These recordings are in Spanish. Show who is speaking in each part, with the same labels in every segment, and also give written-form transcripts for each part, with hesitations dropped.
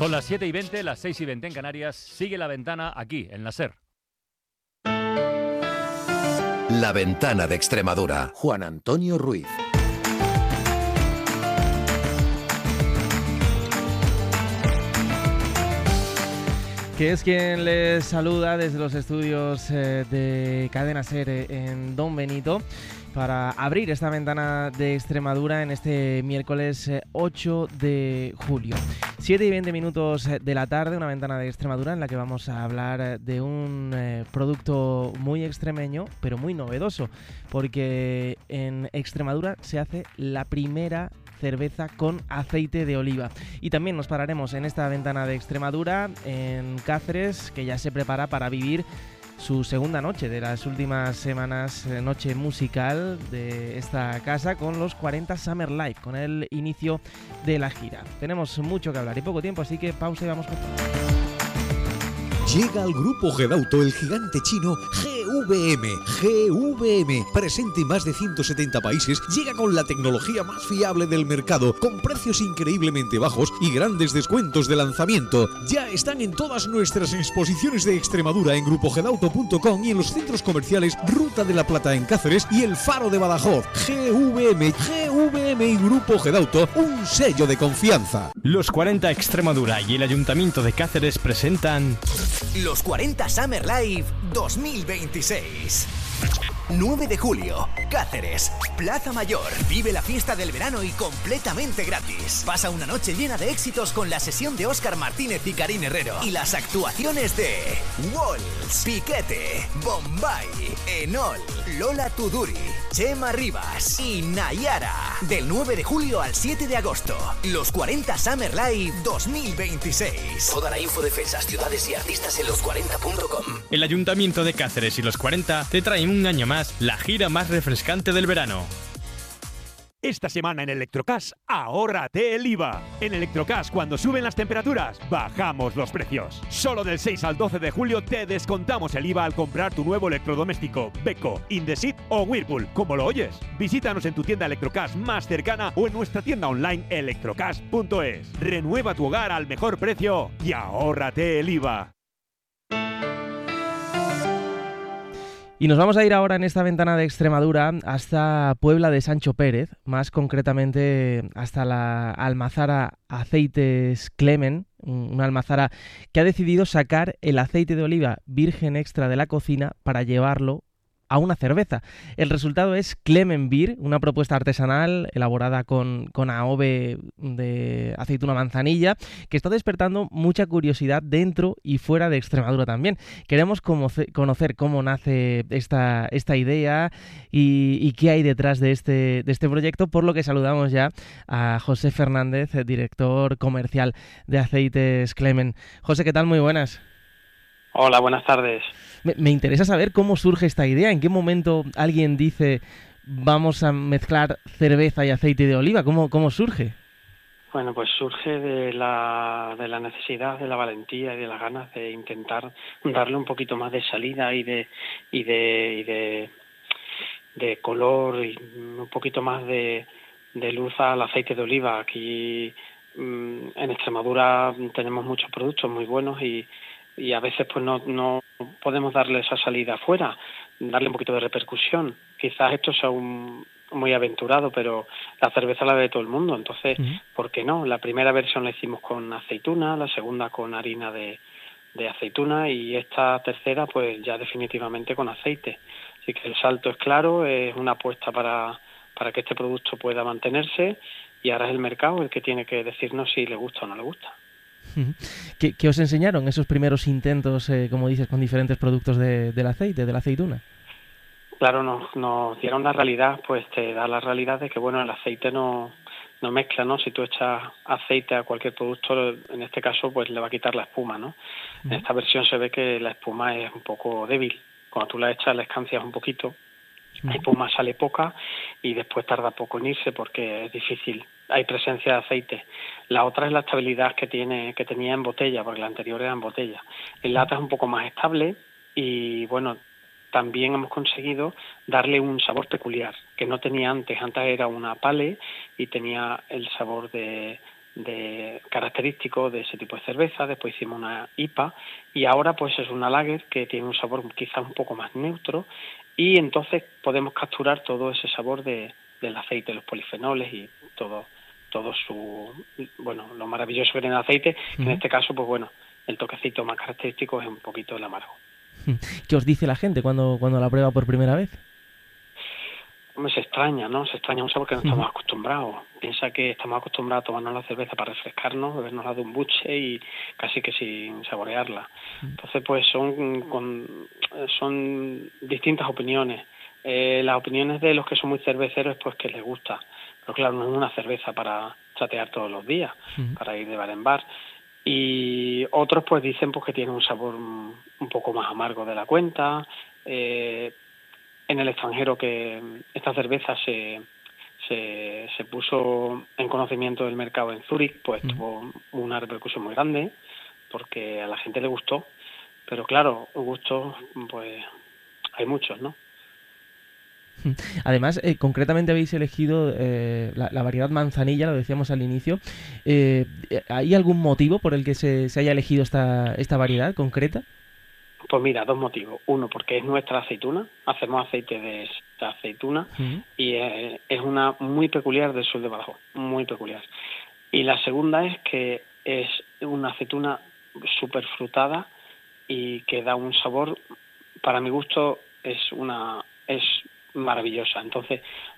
Speaker 1: Son las 7:20, las 6:20 en Canarias. Sigue La Ventana aquí, en la SER.
Speaker 2: La Ventana de Extremadura. Juan Antonio Ruiz.
Speaker 3: Que es quien les saluda desde los estudios de Cadena SER en Don Benito para abrir esta ventana de Extremadura en este miércoles 8 de julio. 7:20 de la tarde, una ventana de Extremadura en la que vamos a hablar de un producto muy extremeño, pero muy novedoso, porque en Extremadura se hace la primera cerveza con aceite de oliva. Y también nos pararemos en esta ventana de Extremadura, en Cáceres, que ya se prepara para vivir su segunda noche de las últimas semanas, noche musical de esta casa, con los 40 Summer Live, con el inicio de la gira. Tenemos mucho que hablar y poco tiempo, así que pausa y vamos con todo.
Speaker 4: Llega al grupo Gedauto el gigante chino GVM. GVM, presente en más de 170 países, llega con la tecnología más fiable del mercado, con precios increíblemente bajos y grandes descuentos de lanzamiento. Ya están en todas nuestras exposiciones de Extremadura en grupogedauto.com y en los centros comerciales Ruta de la Plata en Cáceres y El Faro de Badajoz. GVM y Grupo Gedauto, un sello de confianza.
Speaker 5: Los 40 Extremadura y el Ayuntamiento de Cáceres presentan
Speaker 6: Los 40 Summer Live 2026. 9 de julio, Cáceres, Plaza Mayor. Vive la fiesta del verano y completamente gratis. Pasa una noche llena de éxitos con la sesión de Óscar Martínez y Karin Herrero. Y las actuaciones de Walls, Piquete, Bombay, Enol, Lola Tuduri, Chema Rivas y Nayara. Del 9 de julio al 7 de agosto. Los 40 Summer Live 2026. Toda la info de fechas, ciudades y artistas en los40.com.
Speaker 5: El Ayuntamiento de Cáceres y los 40 te traen un año más la gira más refrescante del verano.
Speaker 7: Esta semana en Electrocash, ahórrate el IVA. En Electrocash, cuando suben las temperaturas, bajamos los precios. Solo del 6 al 12 de julio te descontamos el IVA al comprar tu nuevo electrodoméstico, Beko, Indesit o Whirlpool, como lo oyes. Visítanos en tu tienda Electrocash más cercana o en nuestra tienda online electrocash.es. Renueva tu hogar al mejor precio y ahórrate el IVA.
Speaker 3: Y nos vamos a ir ahora en esta ventana de Extremadura hasta Puebla de Sancho Pérez, más concretamente hasta la almazara Aceites Clemen, una almazara que ha decidido sacar el aceite de oliva virgen extra de la cocina para llevarlo a una cerveza. El resultado es Clemen Beer, una propuesta artesanal elaborada con AOVE de aceituna manzanilla, que está despertando mucha curiosidad dentro y fuera de Extremadura también. Queremos conocer cómo nace esta idea y qué hay detrás de este proyecto, por lo que saludamos ya a José Fernández, director comercial de Aceites Clemen. José, ¿qué tal? Muy buenas.
Speaker 8: Hola, buenas tardes.
Speaker 3: Me interesa saber cómo surge esta idea, en qué momento alguien dice vamos a mezclar cerveza y aceite de oliva, ¿cómo surge?
Speaker 8: Bueno, pues surge de la necesidad, de la valentía y de las ganas de intentar darle un poquito más de salida y de color y un poquito más de luz al aceite de oliva. Aquí en Extremadura tenemos muchos productos muy buenos y a veces pues no podemos darle esa salida afuera, darle un poquito de repercusión. Quizás esto sea muy aventurado, pero la cerveza la bebe todo el mundo, entonces, ¿por qué no? La primera versión la hicimos con aceituna, la segunda con harina de aceituna y esta tercera pues ya definitivamente con aceite. Así que el salto es claro, es una apuesta para que este producto pueda mantenerse y ahora es el mercado el que tiene que decirnos si le gusta o no le gusta.
Speaker 3: ¿Qué os enseñaron esos primeros intentos, como dices, con diferentes productos del aceite, de la aceituna?
Speaker 8: Claro, nos dieron la realidad, pues te da la realidad de que, bueno, el aceite no mezcla, ¿no? Si tú echas aceite a cualquier producto, en este caso, pues le va a quitar la espuma, ¿no? En esta versión se ve que la espuma es un poco débil. Cuando tú la echas, la escancias un poquito, la espuma sale poca y después tarda poco en irse porque es difícil. Hay presencia de aceite. La otra es la estabilidad que tenía en botella, porque la anterior era en botella. En lata es un poco más estable y, bueno, también hemos conseguido darle un sabor peculiar que no tenía antes. Antes era una pale y tenía el sabor de característico de ese tipo de cerveza. Después hicimos una IPA y ahora pues es una lager que tiene un sabor quizás un poco más neutro, y entonces podemos capturar todo ese sabor del aceite, los polifenoles y todo lo maravilloso que tiene el aceite. En este caso, pues bueno, el toquecito más característico es un poquito el amargo.
Speaker 3: ¿Qué os dice la gente cuando la prueba por primera vez?
Speaker 8: Se extraña, ¿no? Se extraña un sabor que no estamos acostumbrados. Piensa que estamos acostumbrados a tomarnos la cerveza para refrescarnos, bebernosla de un buche y casi que sin saborearla. Entonces, pues son distintas opiniones. Las opiniones de los que son muy cerveceros, pues que les gusta. Pero claro, no es una cerveza para chatear todos los días, para ir de bar en bar. Y otros pues dicen pues que tiene un sabor un poco más amargo de la cuenta. En el extranjero, que esta cerveza se puso en conocimiento del mercado en Zúrich, pues tuvo una repercusión muy grande porque a la gente le gustó. Pero claro, gustos pues hay muchos, ¿no?
Speaker 3: Además, concretamente habéis elegido la variedad manzanilla, lo decíamos al inicio. ¿Hay algún motivo por el que se haya elegido esta variedad concreta?
Speaker 8: Pues mira, dos motivos. Uno, porque es nuestra aceituna, hacemos aceite de esta aceituna y es una muy peculiar del sur de Badajoz, muy peculiar. Y la segunda es que es una aceituna súper frutada y que da un sabor, para mi gusto, es maravillosa. Entonces,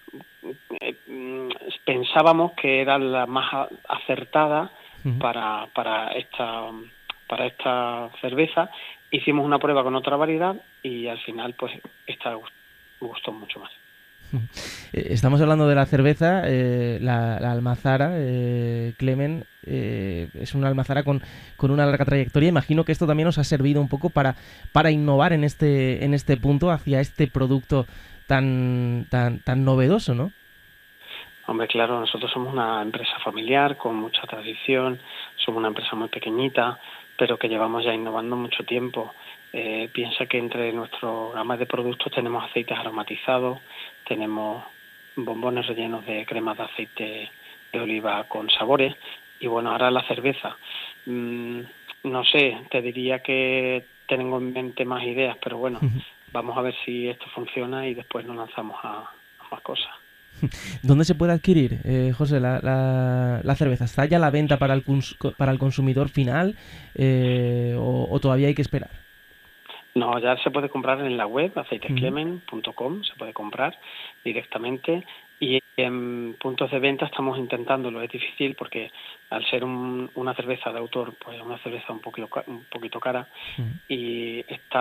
Speaker 8: pensábamos que era la más acertada para esta cerveza. Hicimos una prueba con otra variedad y al final pues esta gustó mucho más.
Speaker 3: Estamos hablando de la cerveza, la Almazara, Clemen, es una Almazara con una larga trayectoria. Imagino que esto también os ha servido un poco para innovar en este punto hacia este producto tan novedoso, ¿no?
Speaker 8: Hombre, claro, nosotros somos una empresa familiar con mucha tradición, somos una empresa muy pequeñita, pero que llevamos ya innovando mucho tiempo. Piensa que entre nuestra gama de productos tenemos aceites aromatizados, tenemos bombones rellenos de cremas de aceite de oliva con sabores, y bueno, ahora la cerveza. No sé, te diría que tengo en mente más ideas, pero bueno, vamos a ver si esto funciona y después nos lanzamos a más cosas.
Speaker 3: ¿Dónde se puede adquirir, José, la cerveza? ¿Está ya a la venta para el consumidor final o todavía hay que esperar?
Speaker 8: No, ya se puede comprar en la web, aceitesclemen.com, se puede comprar directamente, y en puntos de venta estamos intentándolo. Es difícil porque al ser una cerveza de autor, pues una cerveza un poquito cara, y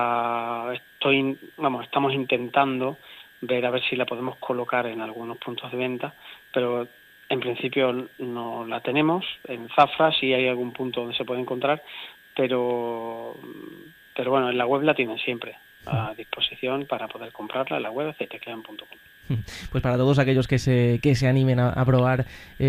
Speaker 8: estamos intentando ver a ver si la podemos colocar en algunos puntos de venta, pero en principio no la tenemos. En Zafra sí hay algún punto donde se puede encontrar, pero bueno, en la web la tienen siempre a disposición para poder comprarla en la web aceitesclemen.com.
Speaker 3: Pues para todos aquellos que se animen a probar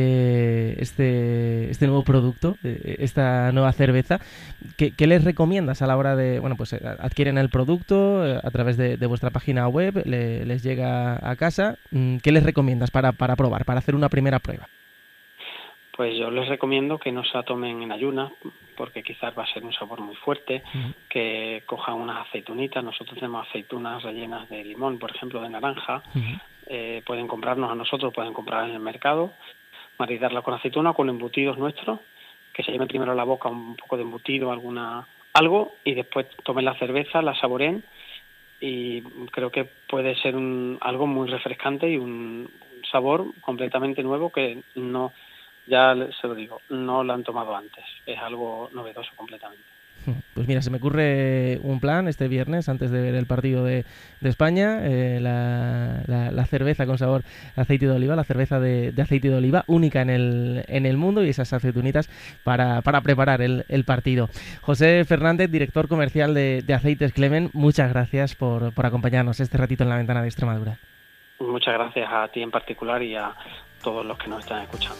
Speaker 3: este nuevo producto, esta nueva cerveza, ¿qué les recomiendas a la hora de, bueno, pues adquieren el producto a través de vuestra página web, les llega a casa? ¿Qué les recomiendas para probar, para hacer una primera prueba?
Speaker 8: Pues yo les recomiendo que no se la tomen en ayunas, porque quizás va a ser un sabor muy fuerte, que cojan unas aceitunitas. Nosotros tenemos aceitunas rellenas de limón, por ejemplo, de naranja. Pueden comprarnos a nosotros, pueden comprar en el mercado, maridarla con aceituna, con embutidos nuestros, que se lleven primero a la boca un poco de embutido, algo, y después tomen la cerveza, la saboreen, y creo que puede ser algo muy refrescante y un sabor completamente nuevo que no... Ya se lo digo, no lo han tomado antes. Es algo novedoso completamente.
Speaker 3: Pues mira, se me ocurre un plan este viernes, antes de ver el partido de España, la cerveza con sabor aceite de oliva, la cerveza de aceite de oliva, única en el mundo, y esas aceitunitas para preparar el partido. José Fernández, director comercial de Aceites Clemen, muchas gracias por acompañarnos este ratito en la Ventana de Extremadura.
Speaker 8: Muchas gracias a ti en particular y a todos los que nos están escuchando.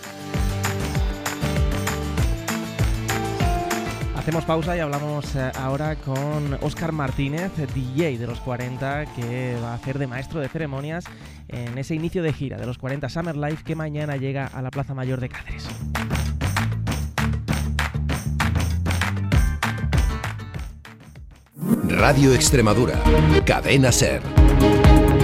Speaker 3: Hacemos pausa y hablamos ahora con Óscar Martínez, DJ de los 40, que va a hacer de maestro de ceremonias en ese inicio de gira de los 40 Summer Live, que mañana llega a la Plaza Mayor de Cáceres.
Speaker 2: Radio Extremadura. Cadena SER.